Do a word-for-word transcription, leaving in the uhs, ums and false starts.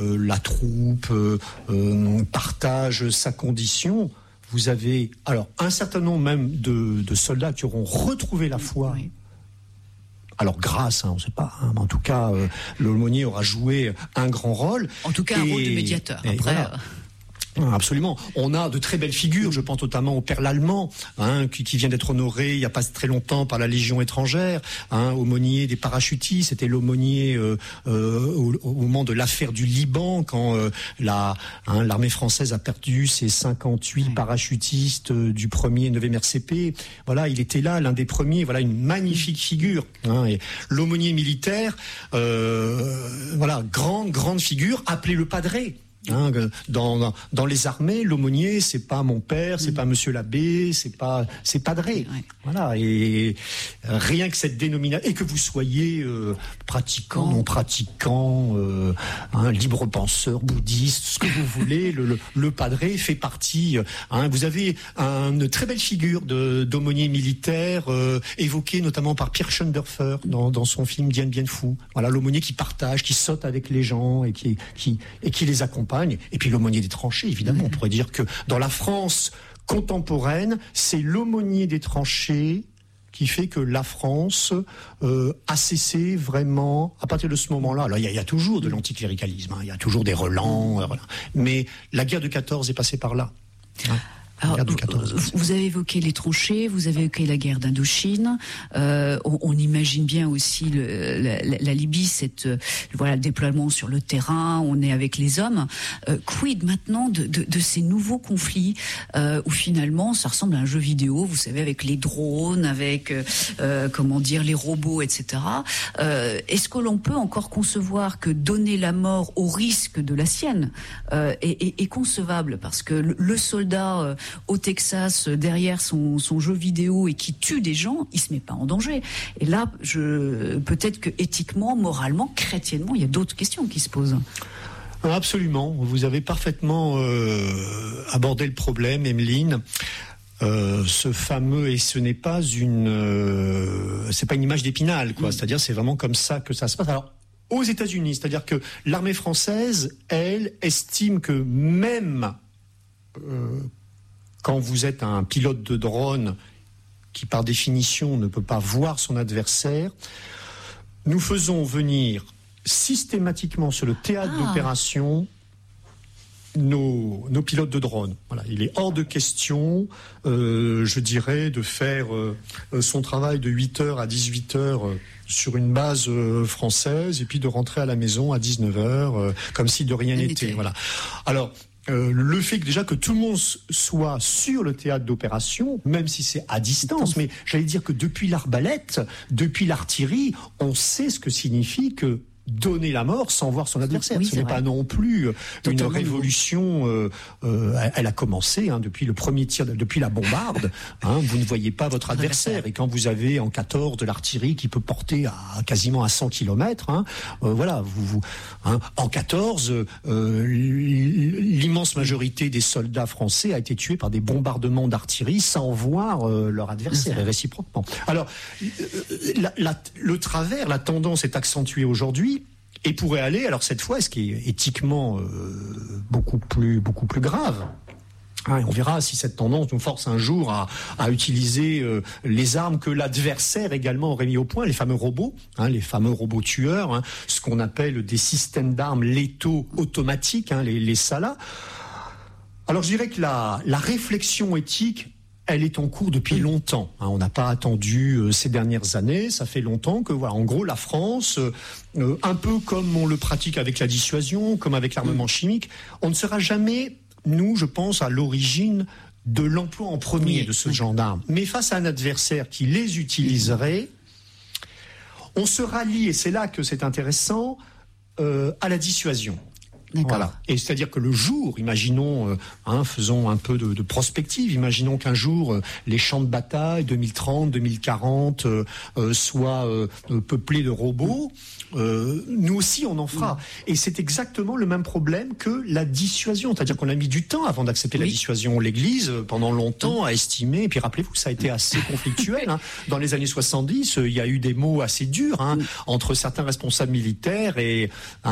euh, la troupe euh, euh, partage sa condition. Vous avez alors un certain nombre même de, de soldats qui auront retrouvé la foi. Oui. Alors grâce, hein, on ne sait pas, hein, mais en tout cas, euh, l'aumônier aura joué un grand rôle. En tout cas, un et, rôle de médiateur. Après. Voilà. Absolument. On a de très belles figures, je pense notamment au père l'Allemand, hein, qui, qui vient d'être honoré il n'y a pas très longtemps par la Légion étrangère, hein, aumônier des parachutistes. C'était l'aumônier euh, euh, au, au moment de l'affaire du Liban, quand euh, la, hein, l'armée française a perdu ses cinquante-huit oui. parachutistes euh, du premier neuvième R C P. Voilà, il était là, l'un des premiers. Voilà, une magnifique figure. Hein, et l'aumônier militaire, euh, voilà, grande, grande figure, appelez le padré. Hein, dans, dans, dans les armées, l'aumônier, c'est pas mon père, c'est mmh. pas monsieur l'abbé, c'est pas, c'est padré. Ouais. Voilà. Et euh, rien que cette dénomination, et que vous soyez euh, pratiquant, non pratiquant, euh, hein, libre penseur, bouddhiste, ce que vous voulez, le, le, le padré fait partie. Hein, vous avez un, une très belle figure de, d'aumônier militaire, euh, évoquée notamment par Pierre Schoendoerfer dans, dans son film Dien Bien Phu. Voilà, l'aumônier qui partage, qui saute avec les gens et qui, qui, et qui les accompagne. Et puis l'aumônier des tranchées, évidemment. On pourrait dire que dans la France contemporaine, c'est l'aumônier des tranchées qui fait que la France euh, a cessé vraiment, à partir de ce moment-là, alors il y, y a toujours de l'anticléricalisme, hein, il y a toujours des relents, euh, voilà. Mais la guerre de quatorze est passée par là. Hein. Alors, vous avez évoqué les tranchées, vous avez évoqué la guerre d'Indochine. Euh, on, on imagine bien aussi le, la, la Libye, cette voilà le déploiement sur le terrain. On est avec les hommes. Euh, quid maintenant de, de, de ces nouveaux conflits euh, où finalement ça ressemble à un jeu vidéo, vous savez, avec les drones, avec euh, comment dire les robots, et cetera. Euh, est-ce que l'on peut encore concevoir que donner la mort au risque de la sienne euh, est, est, est concevable, parce que le, le soldat euh, au Texas, derrière son, son jeu vidéo et qui tue des gens, il se met pas en danger. Et là, je, peut-être que éthiquement, moralement, chrétiennement, il y a d'autres questions qui se posent. Absolument. Vous avez parfaitement euh, abordé le problème, Emeline. Euh, ce fameux, et ce n'est pas une, euh, c'est pas une image d'Épinal, quoi. Mmh. C'est-à-dire, c'est vraiment comme ça que ça se passe. Alors, aux États-Unis, c'est-à-dire que l'armée française, elle, estime que même euh, quand vous êtes un pilote de drone qui, par définition, ne peut pas voir son adversaire, nous faisons venir systématiquement sur le théâtre ah. d'opération nos, nos pilotes de drone. Voilà, il est hors de question, euh, je dirais, de faire euh, son travail de huit heures à dix-huit heures euh, sur une base euh, française et puis de rentrer à la maison à dix-neuf heures euh, comme si de rien n'était. Voilà. Alors, Euh, le fait que déjà que tout le monde soit sur le théâtre d'opération, même si c'est à distance, mais j'allais dire que depuis l'arbalète, depuis l'artillerie, on sait ce que signifie que donner la mort sans voir son adversaire. Oui, ce n'est vrai. Pas non plus Totalement une révolution. Euh, euh, elle a commencé hein, depuis le premier tir, depuis la bombarde. Hein, vous ne voyez pas votre adversaire. Et quand vous avez en quatorze de l'artillerie qui peut porter à quasiment à cent kilomètres, hein, euh, voilà, vous, vous hein, en quatorze, euh, l'immense majorité des soldats français a été tuée par des bombardements d'artillerie sans voir euh, leur adversaire et réciproquement. Alors, la, la, le travers, la tendance est accentuée aujourd'hui. Et pourrait aller, alors cette fois, ce qui est éthiquement euh, beaucoup plus, beaucoup plus grave. Hein, et on verra si cette tendance nous force un jour à, à utiliser euh, les armes que l'adversaire également aurait mis au point, les fameux robots, hein, les fameux robots tueurs, hein, ce qu'on appelle des systèmes d'armes létaux automatiques, hein, les, les S A L A. Alors je dirais que la, la réflexion éthique, elle est en cours depuis longtemps. Hein, on n'a pas attendu euh, ces dernières années. Ça fait longtemps que, voilà, en gros, la France, euh, un peu comme on le pratique avec la dissuasion, comme avec l'armement chimique, on ne sera jamais, nous, je pense, à l'origine de l'emploi en premier de ce genre d'armes. Mais face à un adversaire qui les utiliserait, on se rallie, et c'est là que c'est intéressant, euh, à la dissuasion. D'accord. Voilà. Et c'est-à-dire que le jour, imaginons, euh, hein, faisons un peu de, de prospective, imaginons qu'un jour, euh, les champs de bataille deux mille trente, deux mille quarante euh, euh, soient euh, peuplés de robots, euh, nous aussi on en fera. Et c'est exactement le même problème que la dissuasion, c'est-à-dire qu'on a mis du temps avant d'accepter oui. la dissuasion. L'Église, pendant longtemps, a estimé, et puis rappelez-vous, ça a été assez conflictuel. Hein. Dans les années soixante-dix, il y a eu des mots assez durs hein, entre certains responsables militaires et